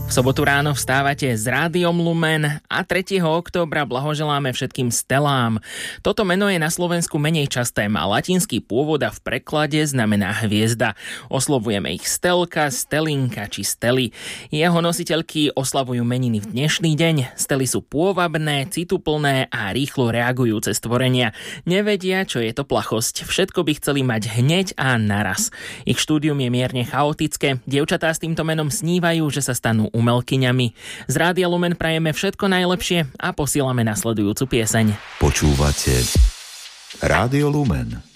V sobotu ráno vstávate s Rádiom Lumen a 3. októbra blahoželáme všetkým Stelám. Toto meno je na Slovensku menej časté, má latinský pôvod a v preklade znamená hviezda. Oslovujeme ich Stelka, Stelinka či Stely. Jeho nositeľky oslavujú meniny v dnešný deň. Stely sú pôvabné, cituplné a rýchlo reagujúce stvorenia. Nevedia, čo je to plachosť. Všetko by chceli mať hneď a naraz. Ich štúdium je mierne chaotické. Dievčatá s týmto menom snívajú, že sa stanú umelkyňami. Z Rádia Lumen prajeme všetko najlepšie a posielame nasledujúcu pieseň. Počúvate Rádio Lumen.